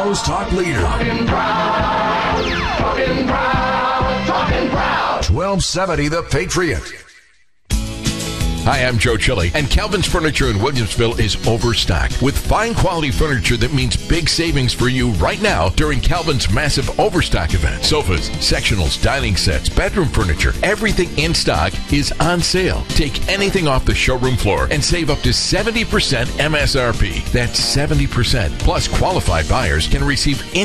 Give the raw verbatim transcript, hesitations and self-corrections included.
Chicago's talk leader. Talking Brown, talking Brown, talking Brown. twelve seventy The Patriot. Hi, I'm Joe Chili, and Calvin's Furniture in Williamsville is overstocked with fine quality furniture that means big savings for you right now during Calvin's massive overstock event. Sofas, sectionals, dining sets, bedroom furniture, everything in stock is on sale. Take anything off the showroom floor and save up to seventy percent M S R P. That's seventy percent. Plus, qualified buyers can receive